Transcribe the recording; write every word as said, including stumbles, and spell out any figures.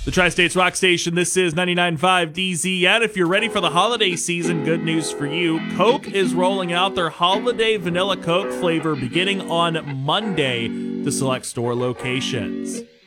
The Tri-States Rock Station, this is ninety-nine point five D Z. And if you're ready for the holiday season, good news for you. Coke is rolling out their holiday vanilla Coke flavor beginning on Monday to select store locations.